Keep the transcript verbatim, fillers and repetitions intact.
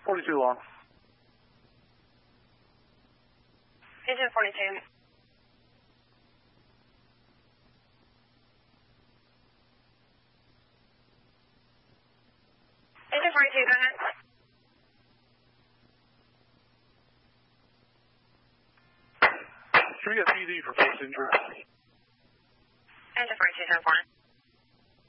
forty-two long. Agent forty-two. Agent forty-two, go ahead. Should we get P D for first injury? Agent forty-two, ten four.